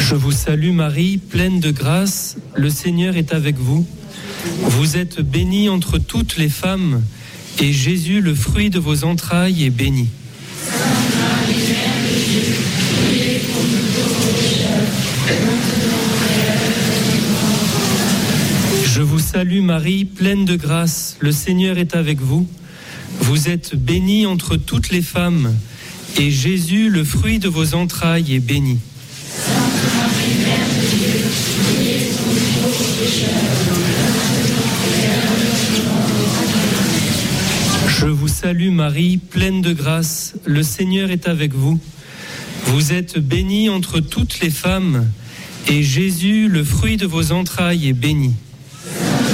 Je vous salue Marie, pleine de grâce, le Seigneur est avec vous. Vous êtes bénie entre toutes les femmes, et Jésus, le fruit de vos entrailles, est béni. Je vous salue Marie, pleine de grâce, le Seigneur est avec vous. Vous êtes bénie entre toutes les femmes, et Jésus, le fruit de vos entrailles, est béni. Je vous salue Marie, pleine de grâce, le Seigneur est avec vous. Vous êtes bénie entre toutes les femmes, et Jésus, le fruit de vos entrailles, est béni.